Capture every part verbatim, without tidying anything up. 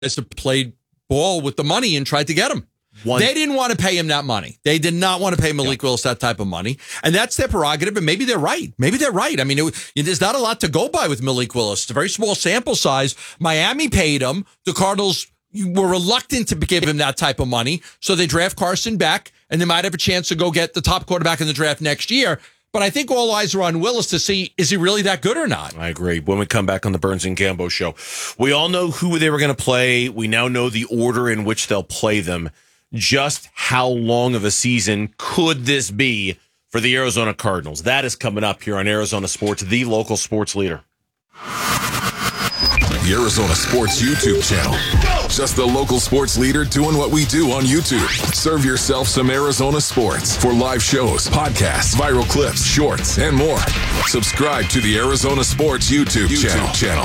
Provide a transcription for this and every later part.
played ball with the money and tried to get him. One. They didn't want to pay him that money. They did not want to pay Malik yeah. Willis that type of money. And that's their prerogative, and maybe they're right. Maybe they're right. I mean, it, there's not a lot to go by with Malik Willis. It's a very small sample size. Miami paid him. The Cardinals were reluctant to give him that type of money, so they draft Carson Beck, and they might have a chance to go get the top quarterback in the draft next year. But I think all eyes are on Willis to see, is he really that good or not? I agree. When we come back on the Burns and Gambo show, we all know who they were going to play. We now know the order in which they'll play them. Just how long of a season could this be for the Arizona Cardinals? That is coming up here on Arizona Sports, the local sports leader. The Arizona Sports YouTube channel. Just the local sports leader doing what we do on YouTube. Serve yourself some Arizona sports for live shows, podcasts, viral clips, shorts, and more. Subscribe to the Arizona Sports YouTube, YouTube channel.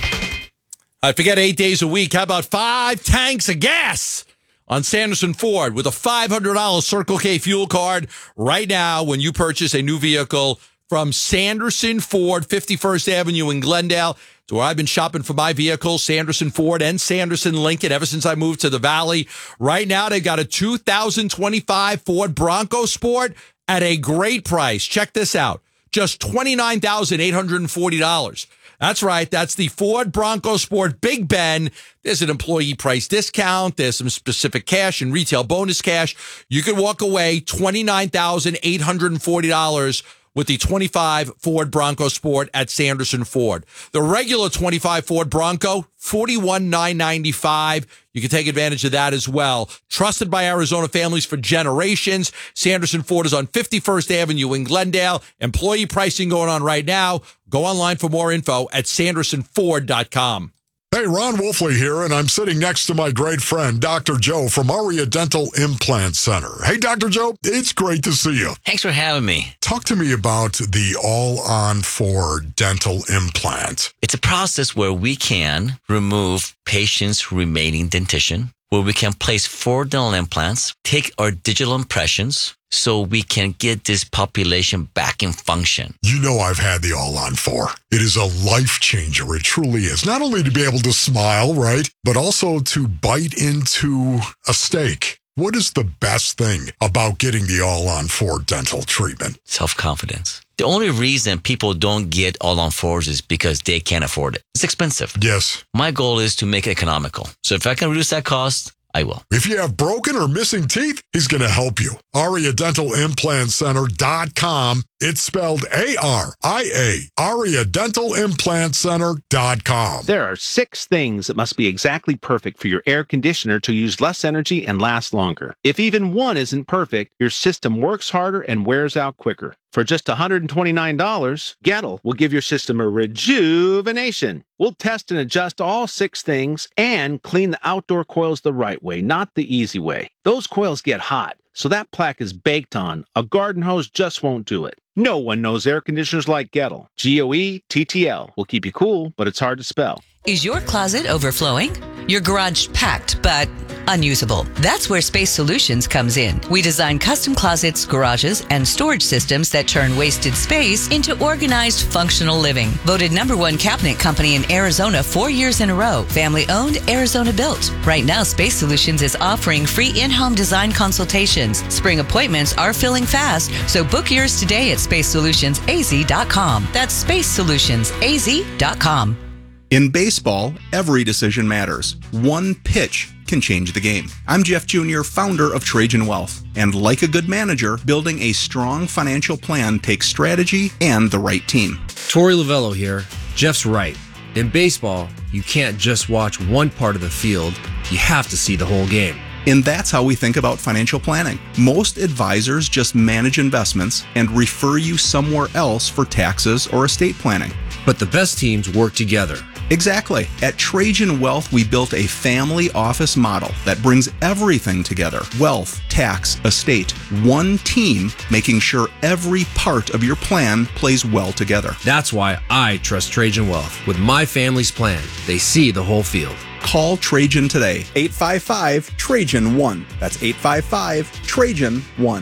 I forget eight days a week. How about five tanks of gas on Sanderson Ford with a five hundred dollars Circle K fuel card right now when you purchase a new vehicle from Sanderson Ford, fifty-first Avenue in Glendale. It's where I've been shopping for my vehicles, Sanderson Ford and Sanderson Lincoln, ever since I moved to the Valley. Right now, they've got a two thousand twenty-five Ford Bronco Sport at a great price. Check this out. Just twenty-nine thousand eight hundred forty dollars. That's right. That's the Ford Bronco Sport Big Ben. There's an employee price discount. There's some specific cash and retail bonus cash. You could walk away twenty-nine thousand eight hundred forty dollars with the twenty-five Ford Bronco Sport at Sanderson Ford. The regular twenty-five Ford Bronco, forty-one thousand nine hundred ninety-five dollars. You can take advantage of that as well. Trusted by Arizona families for generations. Sanderson Ford is on fifty-first Avenue in Glendale. Employee pricing going on right now. Go online for more info at sanderson ford dot com. Hey, Ron Wolfley here, and I'm sitting next to my great friend, Doctor Joe from Aria Dental Implant Center. Hey, Doctor Joe, it's great to see you. Thanks for having me. Talk to me about the All-On four dental implant. It's a process where we can remove patients' remaining dentition, where we can place four dental implants, take our digital impressions, so we can get this population back in function. You know I've had the All-On four. It is a life changer. It truly is. Not only to be able to smile, right, but also to bite into a steak. What is the best thing about getting the All-On four dental treatment? Self-confidence. The only reason people don't get All-On fours is because they can't afford it. It's expensive. Yes. My goal is to make it economical. So if I can reduce that cost, I will. If you have broken or missing teeth, he's going to help you. Aria Dental Implant Center dot com. It's spelled A R I A. Aria Dental Implant Center dot com. There are six things that must be exactly perfect for your air conditioner to use less energy and last longer. If even one isn't perfect, your system works harder and wears out quicker. For just one hundred twenty-nine dollars, Gettle will give your system a rejuvenation. We'll test and adjust all six things and clean the outdoor coils the right way, not the easy way. Those coils get hot, so that plaque is baked on. A garden hose just won't do it. No one knows air conditioners like Gettle. G O E T T L will keep you cool, but it's hard to spell. Is your closet overflowing? Your garage packed, but unusable? That's where Space Solutions comes in. We design custom closets, garages, and storage systems that turn wasted space into organized, functional living. Voted number one cabinet company in Arizona four years in a row. Family owned, Arizona built. Right now, Space Solutions is offering free in-home design consultations. Spring appointments are filling fast, so book yours today at space solutions a z dot com. That's space solutions a z dot com. In baseball, every decision matters. One pitch can change the game. I'm Jeff Junior, founder of Trajan Wealth. And like a good manager, building a strong financial plan takes strategy and the right team. Torey Lavello here. Jeff's right. In baseball, you can't just watch one part of the field. You have to see the whole game. And that's how we think about financial planning. Most advisors just manage investments and refer you somewhere else for taxes or estate planning. But the best teams work together. Exactly. At Trajan Wealth, we built a family office model that brings everything together. Wealth, tax, estate, one team, making sure every part of your plan plays well together. That's why I trust Trajan Wealth. With my family's plan, they see the whole field. Call Trajan today, eight five five, Trajan one. That's eight five five, Trajan one.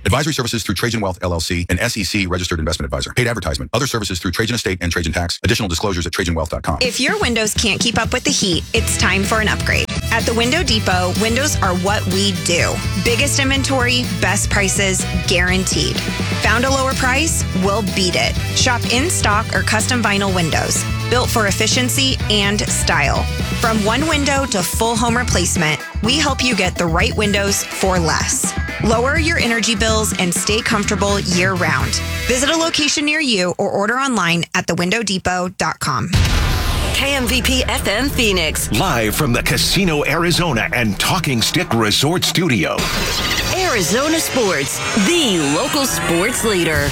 Advisory services through Trajan Wealth, L L C, an S E C registered investment advisor. Paid advertisement. Other services through Trajan Estate and Trajan Tax. Additional disclosures at trajan wealth dot com. If your windows can't keep up with the heat, it's time for an upgrade. At the Window Depot, windows are what we do. Biggest inventory, best prices, guaranteed. Found a lower price? We'll beat it. Shop in stock or custom vinyl windows, built for efficiency and style. From one window to full home replacement, we help you get the right windows for less. Lower your energy bills and stay comfortable year-round. Visit a location near you or order online at the window depot dot com. K M V P F M Phoenix. Live from the Casino Arizona and Talking Stick Resort Studio. Arizona Sports, the local sports leader.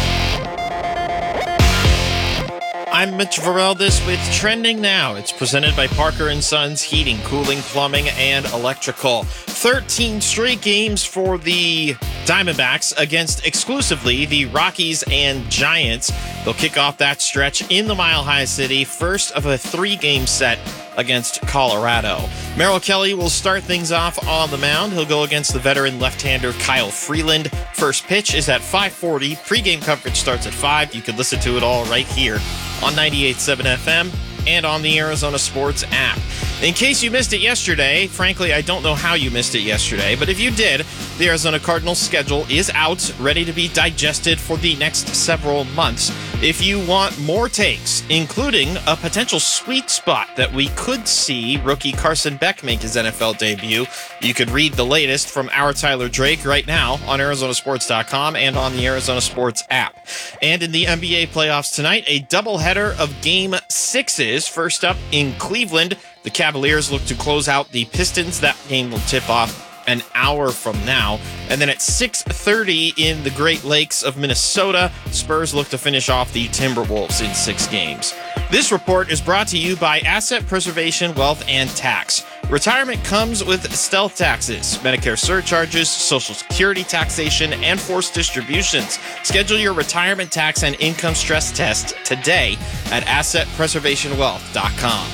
I'm Mitch Vareldes with Trending Now. It's presented by Parker and Sons Heating, Cooling, Plumbing, and Electrical. thirteen straight games for the Diamondbacks against exclusively the Rockies and Giants. They'll kick off that stretch in the Mile High City, first of a three-game set against Colorado. Merrill Kelly will start things off on the mound. He'll go against the veteran left-hander Kyle Freeland. First pitch is at five forty. Pre-game coverage starts at five. You can listen to it all right here on ninety-eight point seven F M and on the Arizona Sports app. In case you missed it yesterday, frankly, I don't know how you missed it yesterday, but if you did, the Arizona Cardinals schedule is out, ready to be digested for the next several months. If you want more takes, including a potential sweet spot that we could see rookie Carson Beck make his N F L debut, you could read the latest from our Tyler Drake right now on Arizona Sports dot com and on the Arizona Sports app. And in the N B A playoffs tonight, a doubleheader of game sixes. First up in Cleveland, the Cavaliers look to close out the Pistons. That game will tip off an hour from now. And then at six thirty in the Great Lakes of Minnesota, Spurs look to finish off the Timberwolves in six games. This report is brought to you by Asset Preservation, Wealth, and Tax. Retirement comes with stealth taxes, Medicare surcharges, Social Security taxation, and forced distributions. Schedule your retirement tax and income stress test today at asset preservation wealth dot com.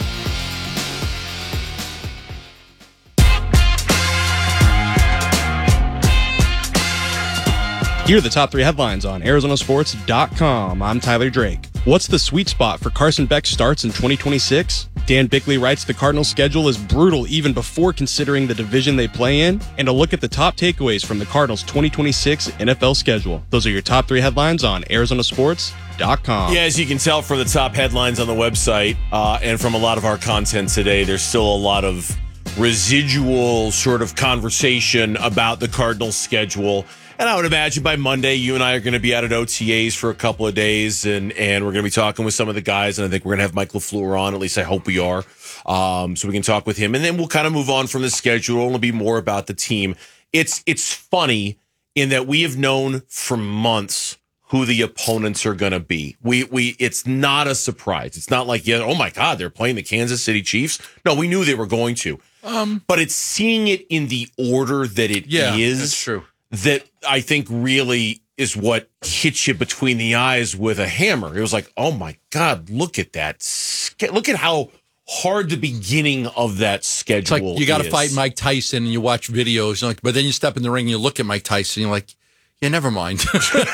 Here are the top three headlines on Arizona Sports dot com. I'm Tyler Drake. What's the sweet spot for Carson Beck starts in twenty twenty-six? Dan Bickley writes the Cardinals' schedule is brutal even before considering the division they play in, and a look at the top takeaways from the Cardinals' twenty twenty-six N F L schedule. Those are your top three headlines on Arizona Sports dot com. Yeah, as you can tell from the top headlines on the website uh, and from a lot of our content today, there's still a lot of residual sort of conversation about the Cardinals' schedule. And I would imagine by Monday, you and I are going to be out at O T As for a couple of days, and, and we're going to be talking with some of the guys, and I think we're going to have Mike LaFleur on, at least I hope we are, um, so we can talk with him. And then we'll kind of move on from the schedule. It'll be more about the team. It's it's funny in that we have known for months who the opponents are going to be. We we It's not a surprise. It's not like, yeah, oh, my God, they're playing the Kansas City Chiefs. No, we knew they were going to. Um, but it's seeing it in the order that it yeah, is. That's true. That I think really is what hits you between the eyes with a hammer. It was like, oh my God, look at that. Look at how hard the beginning of that schedule is. It's like you got to fight Mike Tyson and you watch videos, like, but then you step in the ring and you look at Mike Tyson and you're like, yeah, never mind.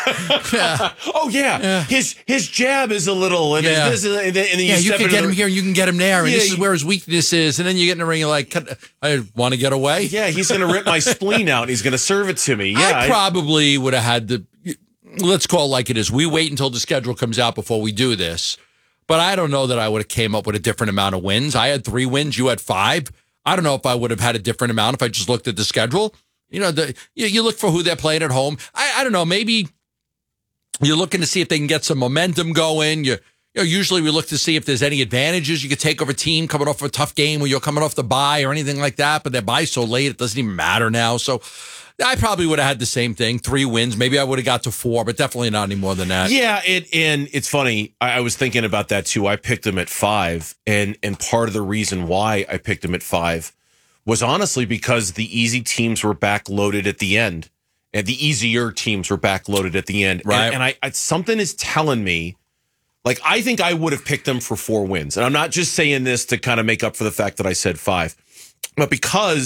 yeah. Oh, yeah. yeah. His his jab is a little, and, yeah. this is, and then you, yeah, you can get him the, here and you can get him there, and yeah, this is where his weakness is. And then you get in the ring, you're like, I want to get away. Yeah, he's going to rip my spleen out and he's going to serve it to me. Yeah, I, I probably would have had the, let's call it like it is. We wait until the schedule comes out before we do this. But I don't know that I would have came up with a different amount of wins. I had three wins, you had five. I don't know if I would have had a different amount if I just looked at the schedule. You know, the, you, you look for who they're playing at home. I, I don't know. Maybe you're looking to see if they can get some momentum going. You, you know, usually we look to see if there's any advantages you could take over a team coming off a tough game where you're coming off the bye or anything like that. But they're bye so late, it doesn't even matter now. So I probably would have had the same thing, three wins. Maybe I would have got to four, but definitely not any more than that. Yeah, it, and it's funny. I, I was thinking about that too. I picked them at five, and and part of the reason why I picked them at five was honestly because the easy teams were backloaded at the end, and the easier teams were backloaded at the end. Right. And, and I, I something is telling me, like, I think I would have picked them for four wins. And I'm not just saying this to kind of make up for the fact that I said five, but because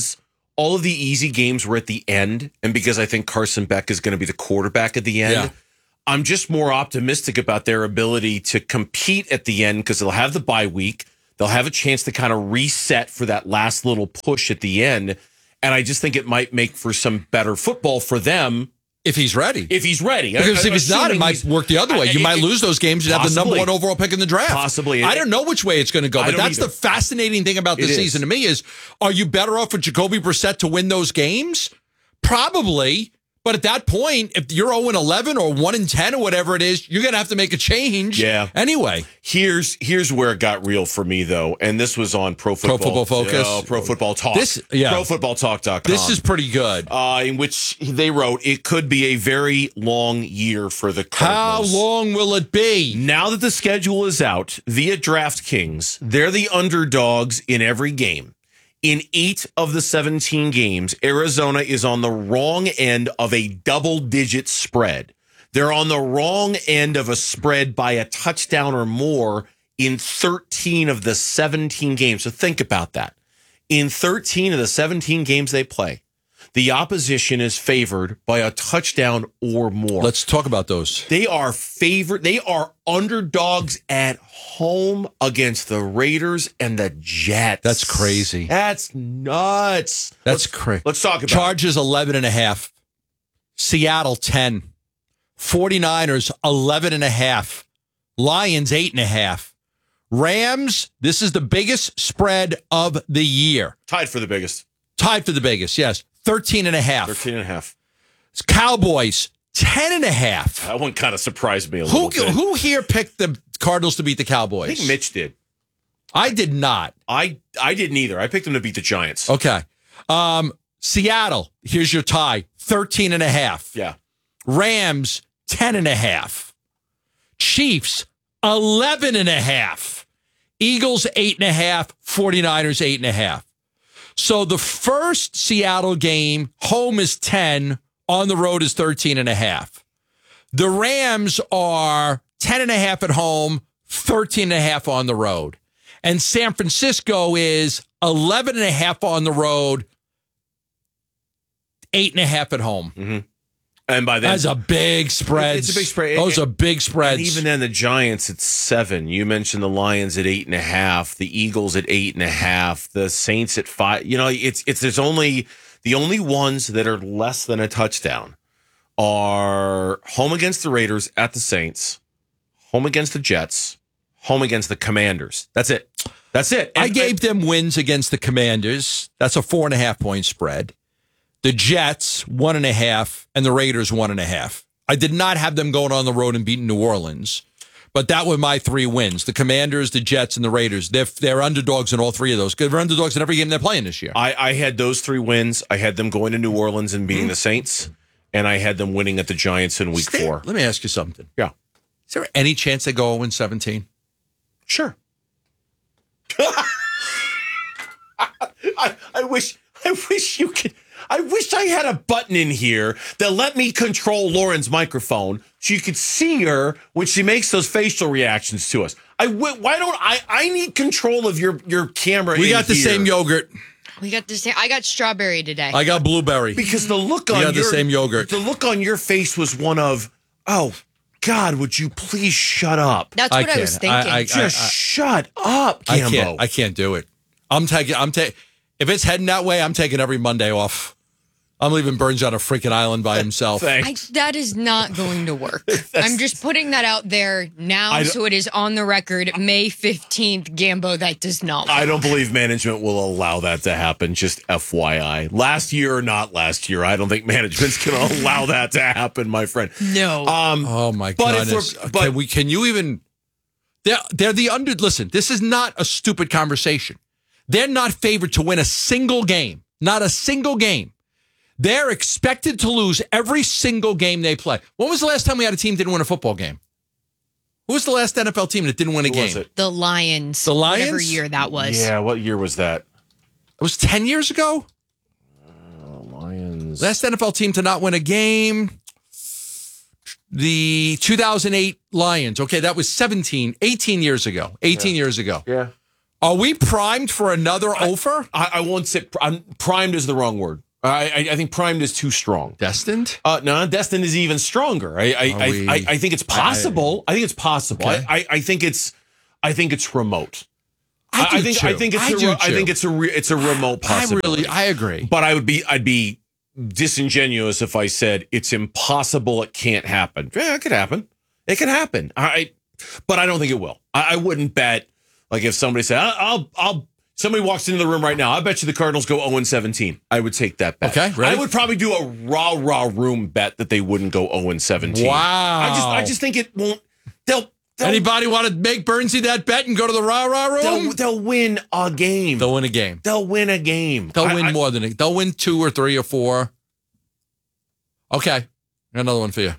all of the easy games were at the end, and because I think Carson Beck is going to be the quarterback at the end, Yeah. I'm just more optimistic about their ability to compete at the end because they'll have the bye week. They'll have a chance to kind of reset for that last little push at the end. And I just think it might make for some better football for them. If he's ready. If he's ready. Because if he's not, it Assuming might he's- work the other way. You I- might it- lose those games and have the number possibly. one overall pick in the draft. Possibly. I don't know which way it's going to go, I but don't that's either. the fascinating thing about It this is. season to me is, are you better off with Jacoby Brissett to win those games? Probably. But at that point, if you're oh and eleven or one and ten or whatever it is, you're going to have to make a change Yeah. anyway. Here's here's where it got real for me, though. And this was on Pro Football, Football Focus. uh, Pro Football Talk. This- yeah. Pro Football Talk dot com. This is pretty good. Uh, in which they wrote, it could be a very long year for the How Cardinals. long will it be? Now that the schedule is out via DraftKings, they're the underdogs in every game. In eight of the seventeen games, Arizona is on the wrong end of a double-digit spread. They're on the wrong end of a spread by a touchdown or more in thirteen of the seventeen games. So think about that. In thirteen of the seventeen games they play, the opposition is favored by a touchdown or more. Let's talk about those. They are favored. They are underdogs at home against the Raiders and the Jets. That's crazy. That's nuts. That's crazy. Let's talk about Chargers eleven and a half. Seattle ten. 49ers eleven and a half. Lions eight and a half. Rams, this is the biggest spread of the year. Tied for the biggest. Tied for the biggest, yes. thirteen and a half. thirteen and a half. Cowboys ten and a half. That one kind of surprised me a Who little bit. who here picked the Cardinals to beat the Cowboys? I think Mitch did. I did not. I I didn't either. I picked them to beat the Giants. Okay. Um, Seattle, here's your tie. thirteen and a half. Yeah. Rams, ten and a half. Chiefs, eleven and a half. Eagles, eight and a half. 49ers, eight and a half. So the first Seattle game, home is ten, on the road is thirteen and a half. The Rams are ten and a half at home, thirteen and a half on the road. And San Francisco is eleven and a half on the road, eight and a half at home. Mm-hmm. And by then, That's a big spread. It's a big spread. Those are big spreads. And even then, the Giants at seven. You mentioned the Lions at eight and a half. The Eagles at eight and a half. The Saints at five. You know, it's it's there's only the only ones that are less than a touchdown are home against the Raiders, at the Saints, home against the Jets, home against the Commanders. That's it. That's it. I And- gave them wins against the Commanders. That's a four and a half point spread. The Jets, one and a half, and the Raiders, one and a half. I did not have them going on the road and beating New Orleans, but that were my three wins. The Commanders, the Jets, and the Raiders. They're, they're underdogs in all three of those. They're underdogs in every game they're playing this year. I, I had those three wins. I had them going to New Orleans and beating the Saints, and I had them winning at the Giants in week Stay- four. Let me ask you something. Yeah. Is there any chance they go oh and seventeen? Sure. I, I wish I wish you could I wish I had a button in here that let me control Lauren's microphone so you could see her when she makes those facial reactions to us. I wi- why don't I I need control of your your camera. We in got the here. same yogurt. We got the same. I got strawberry today. I got blueberry. Because the look We on got the your same yogurt. The look on your face was one of, "Oh God, would you please shut up?" That's what I, was can't. thinking. I- I- Just shut up, I Cambo. can't. I can't do it. I'm taking. I'm taking. If it's heading that way, I'm taking every Monday off. I'm leaving Burns on a freaking island by himself. I, that is not going to work. I'm just putting that out there now I don't- so it is on the record. May fifteenth, Gambo, that does not work. I don't believe management will allow that to happen. Just F Y I. Last year or not last year, I don't think management's going to allow that to happen, my friend. No. Um, Oh my but if goodness! we're- but- can we? Can you even? They're they're the under. Listen, this is not a stupid conversation. They're not favored to win a single game. Not a single game. They're expected to lose every single game they play. When was the last time we had a team that didn't win a football game? Who was the last N F L team that didn't win a Who game? was it? The Lions. The Lions? Whatever year that was. Yeah, what year was that? It was ten years ago. Lions. Last N F L team to not win a game. The two thousand eight Lions. Okay, that was seventeen, eighteen years ago. eighteen years ago. Yeah. Are we primed for another I, offer? I, I won't say I'm, primed is the wrong word. I, I, I think primed is too strong. Destined? Uh, no, destined is even stronger. I I, I, we, I I think it's possible. I, I think it's possible. Okay. I, I, I think it's I think it's remote. I, do I think too. I think it's I a, do re- I too. think it's a re- it's a remote possibility. I really I agree. But I would be I'd be disingenuous if I said it's impossible. It can't happen. Yeah, it could happen. It could happen. I, but I don't think it will. I, I wouldn't bet. Like if somebody said, I'll, I'll, I'll, somebody walks into the room right now, I bet you the Cardinals go oh and seventeen. I would take that bet. Okay, ready? I would probably do a raw, raw room bet that they wouldn't go oh and seventeen. Wow. I just, I just think it won't. They'll. they'll Anybody want to make Bernsey that bet and go to the rah rah room? They'll, they'll win a game. They'll win a game. They'll win a game. They'll I, win I, more than a, they'll win two or three or four. Okay, another one for you.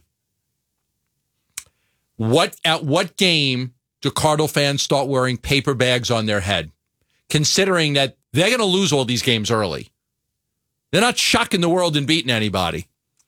What at what game do Cardinal fans start wearing paper bags on their head, considering that they're going to lose all these games early? They're not shocking the world and beating anybody.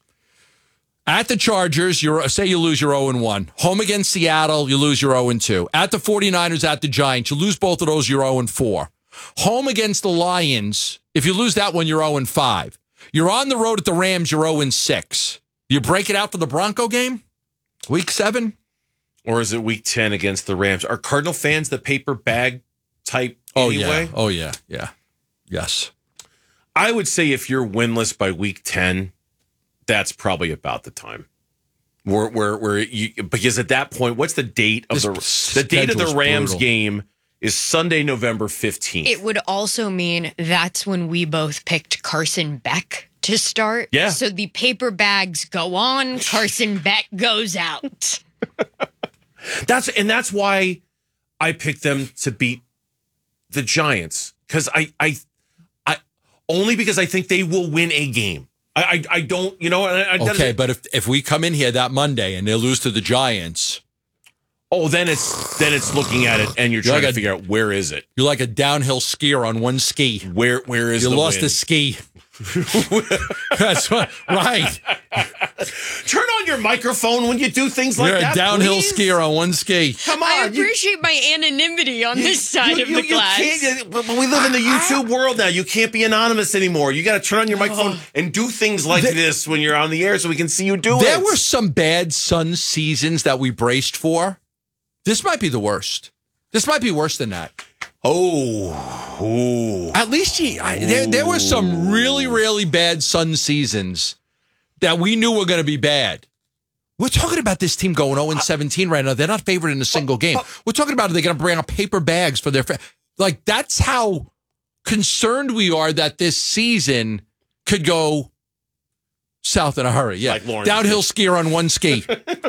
At the Chargers, you're say you lose, you're oh and one. Home against Seattle, you lose, you're oh and two. At the 49ers, at the Giants, you lose both of those, you're oh and four. Home against the Lions, if you lose that one, you're oh and five. You're on the road at the Rams, you're oh and six. You break it out for the Bronco game? Week seven? Or is it week ten against the Rams? Are Cardinal fans the paper bag type Oh, anyway? yeah. Oh, yeah. Yeah. Yes. I would say if you're winless by week ten, that's probably about the time. Where where where you because at that point, what's the date of This the the date of the schedule's Rams brutal. game is Sunday, November fifteenth. It would also mean that's when we both picked Carson Beck to start. Yeah. So the paper bags go on, Carson Beck goes out. That's and that's why I picked them to beat the Giants because I I I only because I think they will win a game. I I, I don't you know I, I, Okay, but if if we come in here that Monday and they lose to the Giants, oh then it's then it's looking at it and you're, You're trying like to a- figure out where is it you're like a downhill skier on one ski. where where is You the lost win? a ski. That's what, right. Turn on your microphone when you do things like You're that. a downhill please. skier on one ski. Come on, I you- appreciate my anonymity on this side you, of you- the you glass. can't- but we live in the YouTube world now. You can't be anonymous anymore. You got to turn on your microphone and do things like this when you're on the air so we can see you do There it. were some bad Sun seasons that we braced for. This might be the worst. This might be worse than that. Oh, oh. At least he, I, there, there were some really, really bad Sun seasons that we knew were going to be bad. We're talking about this team going oh and seventeen right now. They're not favored in a single game. We're talking about are they going to bring out paper bags for their fa- like that's how concerned we are that this season could go south in a hurry. Yeah, Like Lawrence downhill did. skier on one ski.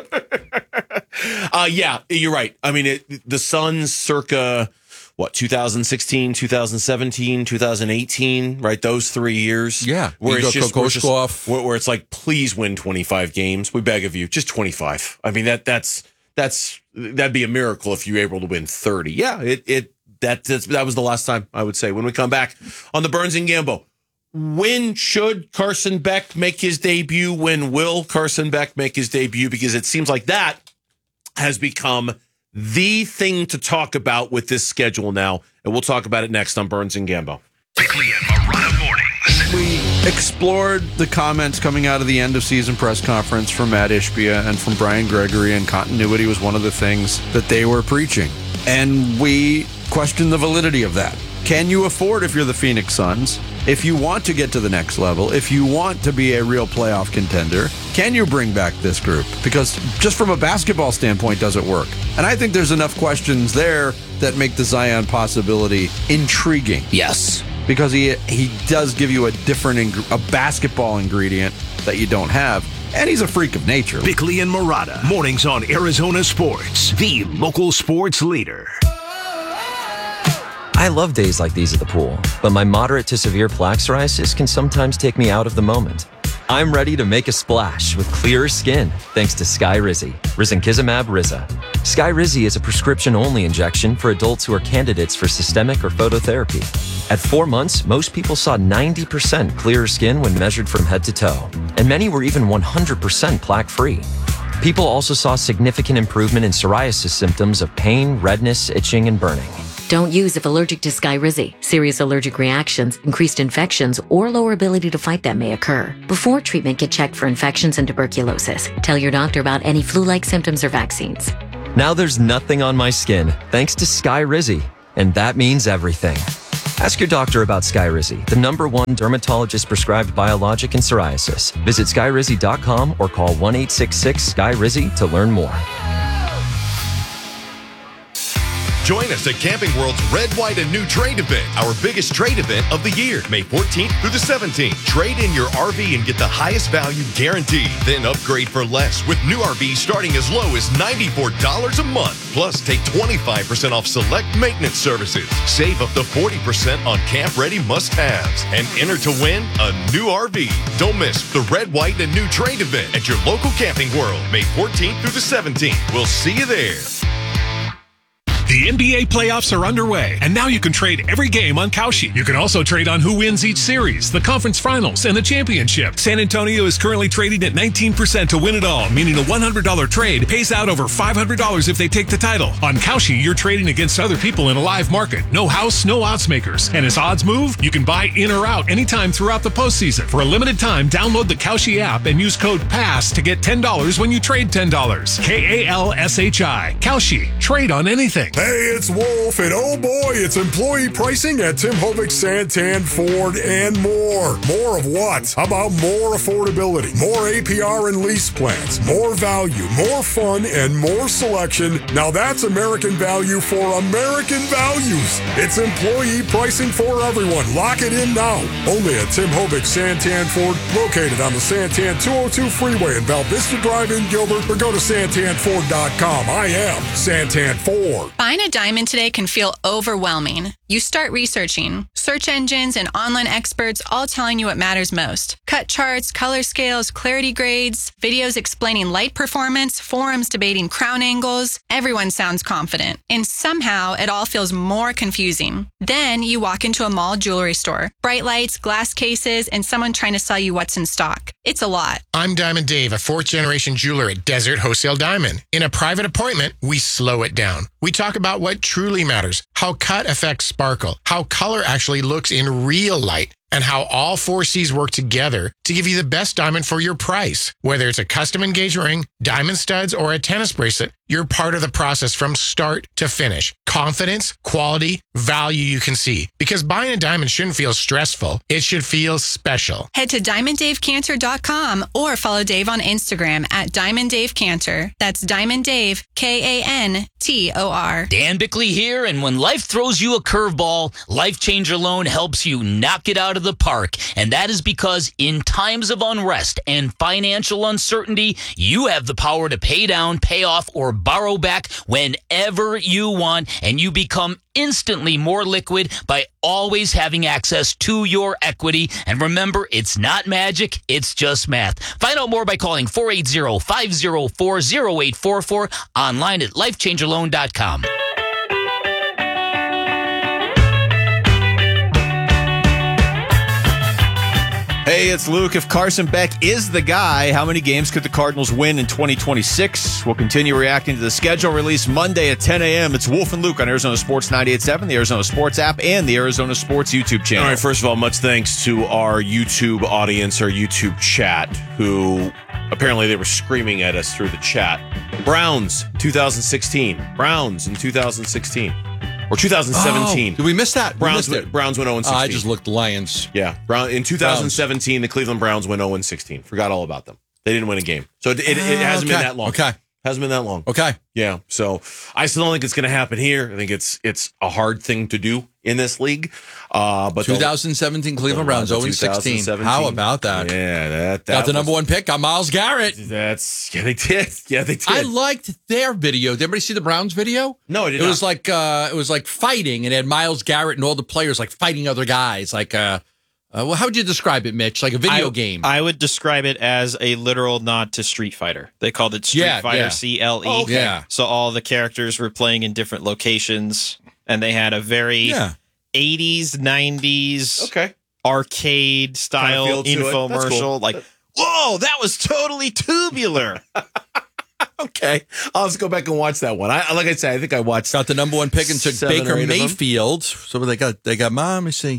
Uh, yeah, you're right. I mean, it, the Suns circa, what, two thousand sixteen, two thousand seventeen, two thousand eighteen, right? Those three years. Yeah. Where Igor it's just, where, it's just Kokoskov. where, where it's like, please win twenty-five games. We beg of you, just twenty-five. I mean, that that's, that's, that'd be a miracle if you were able to win thirty. Yeah, it, it, that, that's, that was the last time, I would say. When we come back on the Burns and Gambo, when should Carson Beck make his debut? When will Carson Beck make his debut? Because it seems like that has become the thing to talk about with this schedule now. And we'll talk about it next on Burns and Gambo. Bickley and Marotta mornings. We explored the comments coming out of the end of season press conference from Matt Ishbia and from Brian Gregory, and continuity was one of the things that they were preaching. And we questioned the validity of that. Can you afford, if you're the Phoenix Suns, if you want to get to the next level, if you want to be a real playoff contender, can you bring back this group? Because just from a basketball standpoint, does it work? And I think there's enough questions there that make the Zion possibility intriguing. Yes. Because he he does give you a different, ing- a basketball ingredient that you don't have. And he's a freak of nature. Bickley and Marotta mornings on Arizona Sports, the local sports leader. I love days like these at the pool, but my moderate to severe plaque psoriasis can sometimes take me out of the moment. I'm ready to make a splash with clearer skin thanks to Skyrizi, Risankizumab Riza. Skyrizi is a prescription-only injection for adults who are candidates for systemic or phototherapy. At four months, most people saw ninety percent clearer skin when measured from head to toe, and many were even one hundred percent plaque-free. People also saw significant improvement in psoriasis symptoms of pain, redness, itching, and burning. Don't use if allergic to Skyrizi. Serious allergic reactions, increased infections, or lower ability to fight them may occur. Before treatment, get checked for infections and tuberculosis. Tell your doctor about any flu-like symptoms or vaccines. Now there's nothing on my skin thanks to Skyrizi, and that means everything. Ask your doctor about Skyrizi, the number one dermatologist-prescribed biologic in psoriasis. Visit skyrizi dot com or call one eight six six Sky Rizzy to learn more. Join us at Camping World's Red, White, and New Trade event, our biggest trade event of the year, May fourteenth through the seventeenth. Trade in your R V and get the highest value guaranteed. Then upgrade for less with new R Vs starting as low as ninety-four dollars a month. Plus, take twenty-five percent off select maintenance services. Save up to forty percent on camp-ready must-haves. And enter to win a new R V. Don't miss the Red, White, and New Trade event at your local Camping World, May fourteenth through the seventeenth. We'll see you there. The N B A playoffs are underway, and now you can trade every game on Kalshi. You can also trade on who wins each series, the conference finals, and the championship. San Antonio is currently trading at nineteen percent to win it all, meaning a one hundred dollars trade pays out over five hundred dollars if they take the title. On Kalshi, you're trading against other people in a live market. No house, no odds makers. And as odds move, you can buy in or out anytime throughout the postseason. For a limited time, download the Kalshi app and use code PASS to get ten dollars when you trade ten dollars. K A L S H I. Kalshi. Trade on anything. Hey, it's Wolf, and oh boy, it's employee pricing at Tim Hovick, Santan, Ford, and more. More of what? How about more affordability, more A P R and lease plans, more value, more fun, and more selection. Now that's American value for American values. It's employee pricing for everyone. Lock it in now. Only at Tim Hovick, Santan, Ford, located on the Santan two oh two freeway in Val Vista Drive in Gilbert, or go to santan ford dot com. I am Santan Ford. Buying a diamond today can feel overwhelming. You start researching. Search engines and online experts all telling you what matters most. Cut charts, color scales, clarity grades, videos explaining light performance, forums debating crown angles. Everyone sounds confident. And somehow it all feels more confusing. Then you walk into a mall jewelry store. Bright lights, glass cases, and someone trying to sell you what's in stock. It's a lot. I'm Diamond Dave, a fourth-generation jeweler at Desert Wholesale Diamond. In a private appointment, we slow it down. We talk about what truly matters, how cut affects sparkle, how color actually looks in real light, and how all four C's work together to give you the best diamond for your price. Whether it's a custom engagement ring, diamond studs, or a tennis bracelet, you're part of the process from start to finish. Confidence, quality, value you can see. Because buying a diamond shouldn't feel stressful. It should feel special. Head to diamond dave cantor dot com or follow Dave on Instagram at Diamond Dave Cantor. That's Diamond Dave, K A N T O R. Dan Bickley here, and when life throws you a curveball, Life Changer Loan helps you knock it out of the park. And that is because in times of unrest and financial uncertainty, you have the power to pay down, pay off, or borrow back whenever you want, and you become instantly more liquid by always having access to your equity. And remember, it's not magic, it's just math. Find out more by calling four eight zero, five zero four, zero eight four four, online at life changer loan dot com. Hey, it's Luke. If Carson Beck is the guy, how many games could the Cardinals win in twenty twenty-six? We'll continue reacting to the schedule released Monday at ten a.m. It's Wolf and Luke on Arizona Sports ninety-eight point seven, the Arizona Sports app, and the Arizona Sports YouTube channel. All right, first of all, much thanks to our YouTube audience, our YouTube chat, who apparently they were screaming at us through the chat. Browns, twenty sixteen. Browns in two thousand sixteen. Or two thousand seventeen. Oh, did we miss that? Browns, we missed it. Browns went oh and sixteen. Uh, I just looked Lions. Yeah. Brown, in two thousand seventeen, Browns. The Cleveland Browns went oh and sixteen. Forgot all about them. They didn't win a game. So it, it, it hasn't okay. been that long. Okay. Hasn't been that long. Okay. Yeah. So I still don't think it's going to happen here. I think it's it's a hard thing to do in this league. Uh, but twenty seventeen Cleveland Browns oh and sixteen. How about that? Yeah, that, that got the was, number one pick. Got Myles Garrett. That's yeah, they did. Yeah, they did. I liked their video. Did anybody see the Browns video? No, I did it not. was like uh, it was like fighting, and it had Myles Garrett and all the players like fighting other guys. Like, uh, uh, well, how would you describe it, Mitch? Like a video I, game. I would describe it as a literal nod to Street Fighter. They called it Street Yeah, Fighter yeah. C L E. Oh, okay. Yeah. So all the characters were playing in different locations, and they had a very Yeah. eighties, nineties Okay. arcade style Kinda feel to it. That's infomercial. cool. Like, whoa, that was totally tubular. Okay, I'll have to go back and watch that one. I like I said, I think I watched. Got the number one pick and took seven or Baker eight of them. Mayfield. So they got they got. Let me see.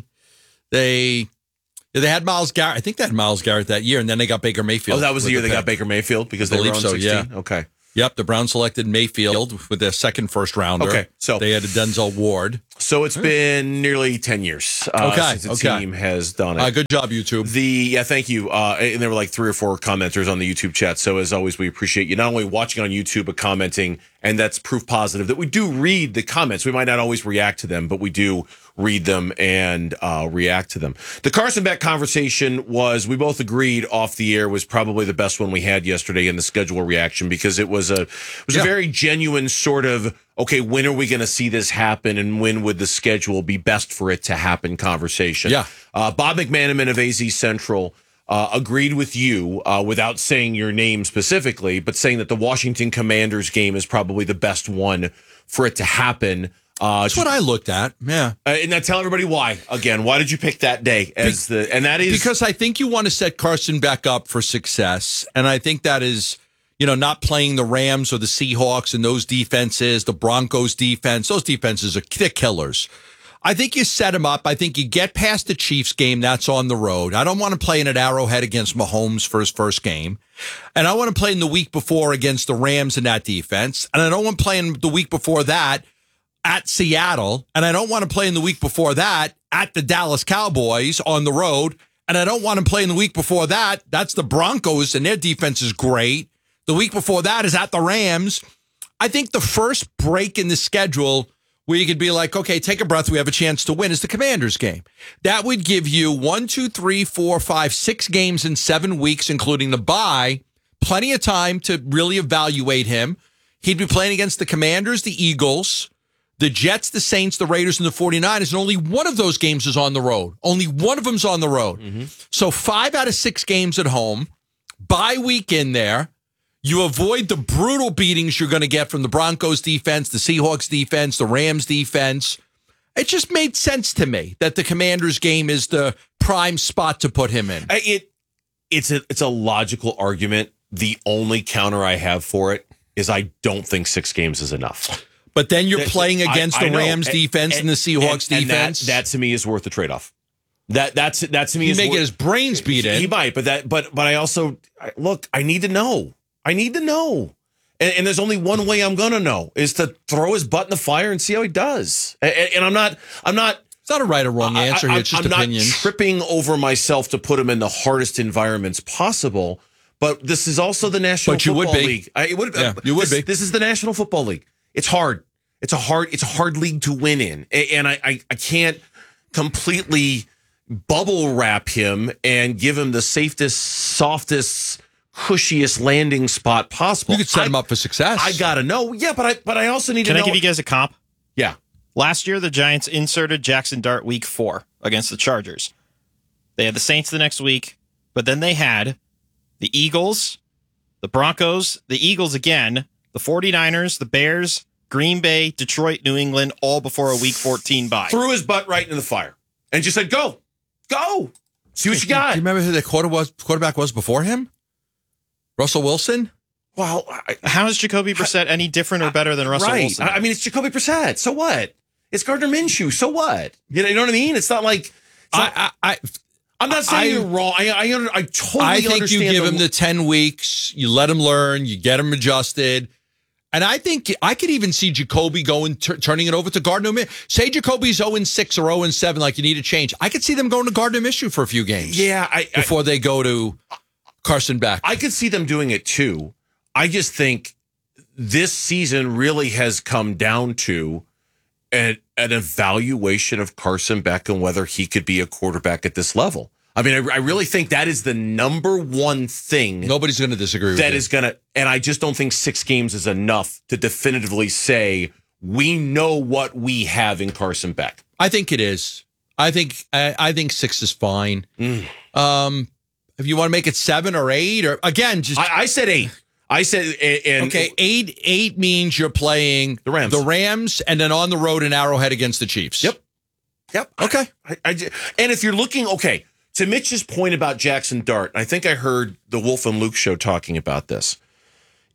They they had Myles Garrett. I think they had Myles Garrett that year, and then they got Baker Mayfield. Oh, that was the with year they pick. got Baker Mayfield because I they were believe on so, sixteen. yeah. Okay. Yep, the Browns selected Mayfield with their second first rounder. Okay, so they had a Denzel Ward. So it's been nearly ten years uh, Okay, since the okay. team has done it. Uh, good job, YouTube. The yeah, thank you. Uh, and there were like three or four commenters on the YouTube chat. So as always, we appreciate you not only watching on YouTube but commenting, and that's proof positive that we do read the comments. We might not always react to them, but we do read them and uh, react to them. The Carson Beck conversation was, we both agreed off the air, was probably the best one we had yesterday in the schedule reaction, because it was a it was Yeah. a very genuine sort of, okay, when are we going to see this happen, and when would the schedule be best for it to happen conversation. Yeah. Uh, Bob McManaman of A Z Central uh, agreed with you uh, without saying your name specifically, but saying that the Washington Commanders game is probably the best one for it to happen. Uh, That's what I looked at. Yeah. Uh, and now tell everybody why. Again, why did you pick that day as the? And that is because I think you want to set Carson Beck up for success, and I think that is, you know, not playing the Rams or the Seahawks and those defenses, the Broncos defense. Those defenses are they're killers. I think you set him up. I think you get past the Chiefs game. That's on the road. I don't want to play in at Arrowhead against Mahomes for his first game. And I want to play in the week before against the Rams in that defense. And I don't want to play in the week before that at Seattle. And I don't want to play in the week before that at the Dallas Cowboys on the road. And I don't want to play in the week before that. That's the Broncos, and their defense is great. The week before that is at the Rams. I think the first break in the schedule where you could be like, okay, take a breath, we have a chance to win, is the Commanders game. That would give you one, two, three, four, five, six games in seven weeks, including the bye. Plenty of time to really evaluate him. He'd be playing against the Commanders, the Eagles, the Jets, the Saints, the Raiders, and the 49ers, and only one of those games is on the road. Only one of them's on the road. Mm-hmm. So five out of six games at home, bye week in there. You avoid the brutal beatings you're going to get from the Broncos defense, the Seahawks defense, the Rams defense. It just made sense to me that the Commanders game is the prime spot to put him in. I- it it's a it's a logical argument. The only counter I have for it is I don't think six games is enough. But then you're That- playing I- against I the know. Rams And- defense and, the Seahawks and- and defense. That, that to me is worth the trade off. That that's that to me He is may get worth- his brains beat he, in. He might, but that but but I also I, look. I need to know. I need to know. And, and there's only one way I'm going to know is to throw his butt in the fire and see how he does. And, and I'm not. I'm not. It's not a right or wrong answer I, I, here. It's just I'm opinions. not tripping over myself to put him in the hardest environments possible. But this is also the National But you would Football be. League. I, it would, Yeah, you would this, be. This is the National Football League. It's hard. It's a hard. It's a hard league to win in, A- and I, I, I can't completely bubble wrap him and give him the safest, softest, cushiest landing spot possible. You could set I, him up for success. I gotta know. Yeah, but I, but I also need Can to I know. give you guys a comp? Yeah. Last year, the Giants inserted Jackson Dart week four against the Chargers. They had the Saints the next week, but then they had the Eagles, the Broncos, the Eagles again, the 49ers, the Bears, Green Bay, Detroit, New England, all before a week fourteen bye. Threw his butt right into the fire and just said, "Go, go, see what you Do got." you remember who the quarter was, quarterback was before him? Russell Wilson? Well, I, how is Jacoby Brissett any different or better than Russell right. Wilson? I I mean, it's Jacoby Brissett. So what? It's Gardner Minshew. So what? You know, you know what I mean? It's not like it's not, I, I, I'm not saying I- you're wrong. I, I, under- I totally I think understand. you give the- him the ten weeks, you let him learn, you get him adjusted. And I think I could even see Jacoby going, tur turning it over to Gardner Minshew. Say Jacoby's oh and six or oh and seven, like you need a change. I could see them going to Gardner Minshew for a few games. Yeah, I, I, before they go to Carson Beck. I could see them doing it too. I just think this season really has come down to an, an evaluation of Carson Beck and whether he could be a quarterback at this level. I mean, I, I really think that is the number one thing. Nobody's going to disagree with That you. is going to, and I just don't think six games is enough to definitively say we know what we have in Carson Beck. I think it is. I think I, I think six is fine. Mm. Um, if you want to make it seven or eight, or again, just I, I said eight. I said, and okay, eight. Eight means you're playing the Rams, the Rams, and then on the road in Arrowhead against the Chiefs. Yep. Yep. Okay. I, I, ju- and if you're looking, okay, to Mitch's point about Jackson Dart, I think I heard the Wolf and Luke show talking about this.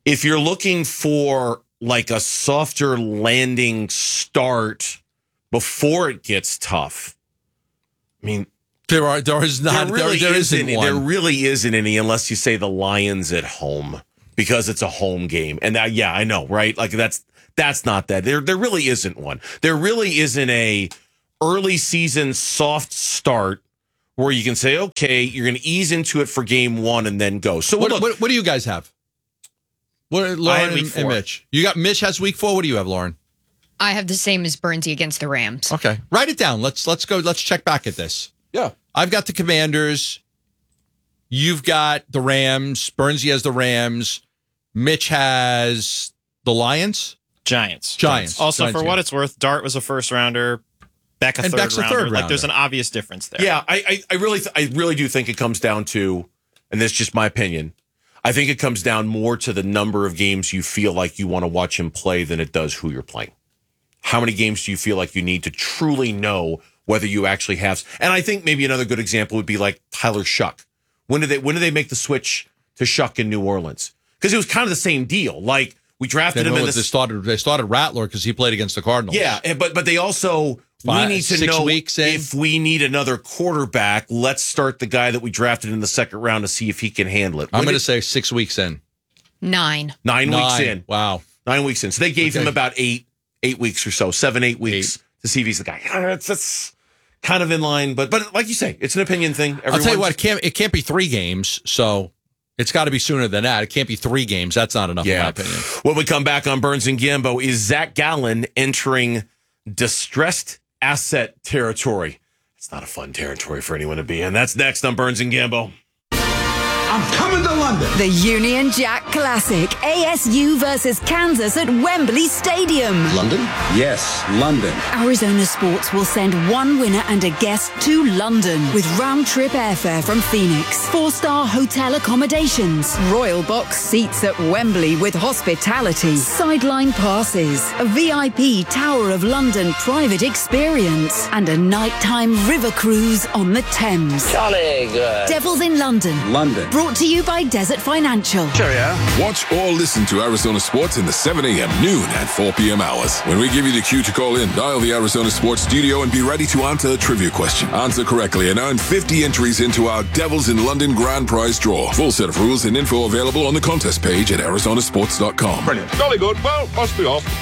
If you're looking for like a softer landing start before it gets tough, I mean, there are there is not there really there, there isn't, isn't one. There really isn't any unless you say the Lions at home because it's a home game. And that, yeah, I know, right? Like that's that's not that. There there really isn't one. There really isn't a early season soft start where you can say, okay, you're going to ease into it for game one and then go. So what, look, what, what do you guys have? What, Lauren week and, four. and Mitch. You got Mitch has week four. What do you have, Lauren? I have the same as Burnsy against the Rams. Okay, write it down. Let's let's go. Let's check back at this. Yeah, I've got the Commanders. You've got the Rams. Burnsy has the Rams. Mitch has the Lions. Giants. Giants. Also, Giants, for yeah. what it's worth, Dart was a first rounder. Beck a And third Beck's a rounder. third Like, there's an rounder. obvious difference there. yeah, I, I, I really, th- I really do think it comes down to, and this is just my opinion. I think it comes down more to the number of games you feel like you want to watch him play than it does who you're playing. How many games do you feel like you need to truly know whether you actually have? And I think maybe another good example would be like Tyler Shuck. When did they when did they make the switch to Shuck in New Orleans? Because it was kind of the same deal. Like we drafted They, him in they the started. They started Rattler because he played against the Cardinals. yeah, and- but but they also Five- we need to six know weeks in. if we need another quarterback. Let's start the guy that we drafted in the second round to see if he can handle it. I'm When going to did- say six weeks in. Nine. nine, weeks Nine. in. Wow. Nine weeks in. So they gave Okay. him about eight eight weeks or so, seven eight weeks to see if he's the guy. Yeah, It's that's kind of in line, but but like you say, it's an opinion thing. I'll tell you Everyone's- what. It can't. It can't be three games. So it's got to be sooner than that. It can't be three games. That's not enough, in my opinion. When we come back on Burns and Gambo, is Zach Gallen entering distressed asset territory? It's not a fun territory for anyone to be in. That's next on Burns and Gambo. I'm coming to London. The Union Jack Classic, A S U versus Kansas at Wembley Stadium. London? Yes, London. Arizona Sports will send one winner and a guest to London with round-trip airfare from Phoenix, four-star hotel accommodations, royal box seats at Wembley with hospitality, sideline passes, a V I P Tower of London private experience, and a nighttime river cruise on the Thames. Jolly good. Devils in London. London. Brought to you by Desert Financial. Cheerio. Watch or listen to Arizona Sports in the seven a.m., noon, and four p.m. hours. When we give you the cue to call in, dial the Arizona Sports studio and be ready to answer a trivia question. Answer correctly and earn fifty entries into our Devils in London grand prize draw. Full set of rules and info available on the contest page at arizona sports dot com. Brilliant. Jolly good. Well, must be off.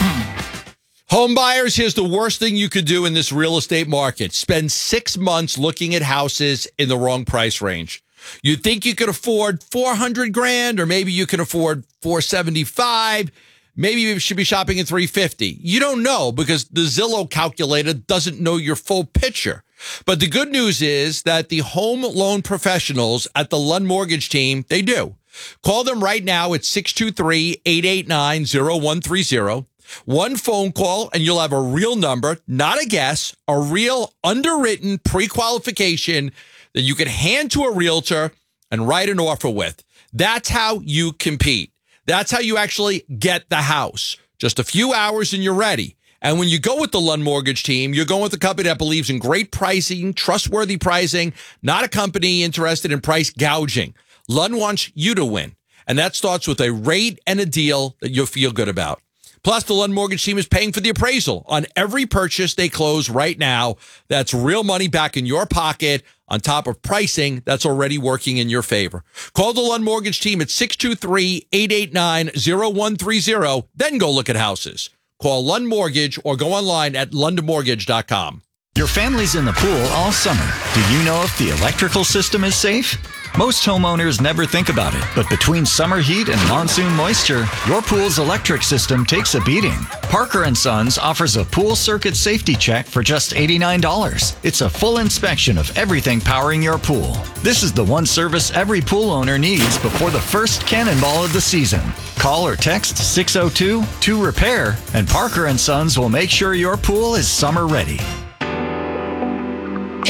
Home buyers, here's the worst thing you could do in this real estate market. Spend six months looking at houses in the wrong price range. You'd think you could afford four hundred grand, or maybe you can afford four seventy-five. Maybe you should be shopping at three fifty. You don't know because the Zillow calculator doesn't know your full picture. But the good news is that the home loan professionals at the Lund Mortgage team, they do. Call them right now at six two three, eight eight nine, zero one three zero. One phone call and you'll have a real number, not a guess, a real underwritten pre-qualification that you can hand to a realtor and write an offer with. That's how you compete. That's how you actually get the house. Just a few hours and you're ready. And when you go with the Lund Mortgage team, you're going with a company that believes in great pricing, trustworthy pricing, not a company interested in price gouging. Lund wants you to win. And that starts with a rate and a deal that you'll feel good about. Plus, the Lund Mortgage team is paying for the appraisal on every purchase they close right now. That's real money back in your pocket on top of pricing that's already working in your favor. Call the Lund Mortgage team at six two three, eight eight nine, zero one three zero. Then go look at houses. Call Lund Mortgage or go online at lund mortgage dot com. Your family's in the pool all summer. Do you know if the electrical system is safe? Most homeowners never think about it, but between summer heat and monsoon moisture, your pool's electric system takes a beating. Parker and Sons offers a pool circuit safety check for just eighty-nine dollars. It's a full inspection of everything powering your pool. This is the one service every pool owner needs before the first cannonball of the season. Call or text six oh two, two repair, and Parker and Sons will make sure your pool is summer ready.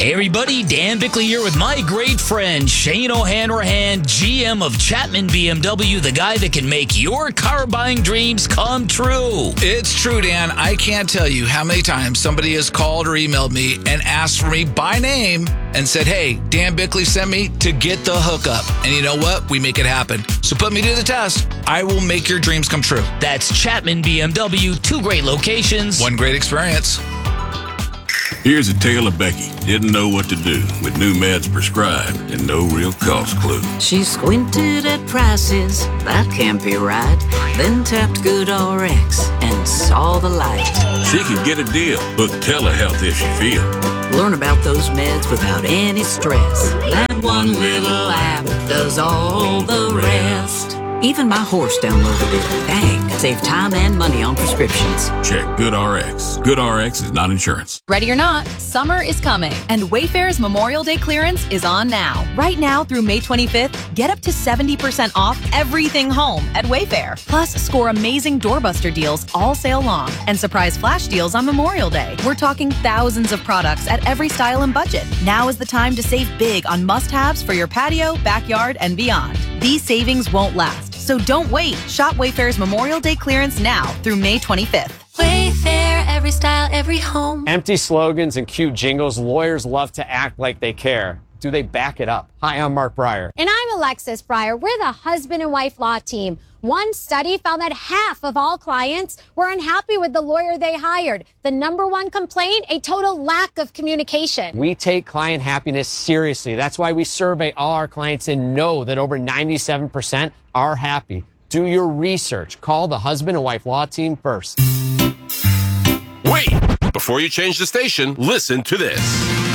Hey everybody, Dan Bickley here with my great friend Shane O'Hanrahan, G M of Chapman B M W, the guy that can make your car buying dreams come true. It's true, Dan. I can't tell you how many times somebody has called or emailed me and asked for me by name and said, hey, Dan Bickley sent me to get the hookup. And you know what? We make it happen. So put me to the test. I will make your dreams come true. That's Chapman B M W, two great locations. One great experience. Here's a tale of Becky. Didn't know what to do with new meds prescribed and no real cost clue. She squinted at prices, that can't be right. Then tapped GoodRx and saw the light. She could get a deal. Book telehealth if she feel. Learn about those meds without any stress. That one little app does all the rest. Even my horse downloaded it. Dang, save time and money on prescriptions. Check GoodRx. GoodRx is not insurance. Ready or not, summer is coming, and Wayfair's Memorial Day clearance is on now. Right now through May twenty-fifth, get up to seventy percent off everything home at Wayfair. Plus, score amazing doorbuster deals all sale long and surprise flash deals on Memorial Day. We're talking thousands of products at every style and budget. Now is the time to save big on must-haves for your patio, backyard, and beyond. These savings won't last, so don't wait. Shop Wayfair's Memorial Day clearance now through May twenty-fifth. Wayfair, every style, every home. Empty slogans and cute jingles. Lawyers love to act like they care. Do they back it up? Hi, I'm Mark Breyer. And I'm Alexis Breyer. We're the husband and wife law team. One study found that half of all clients were unhappy with the lawyer they hired. The number one complaint, a total lack of communication. We take client happiness seriously. That's why we survey all our clients and know that over ninety-seven percent are happy. Do your research. Call the husband and wife law team first. Wait! Before you change the station, listen to this.